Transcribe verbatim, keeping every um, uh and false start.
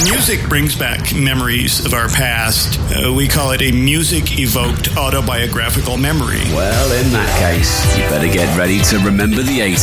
music brings back memories of our past. Uh, we call it a music-evoked autobiographical memory. Well, in that case, you better get ready to remember the eighties.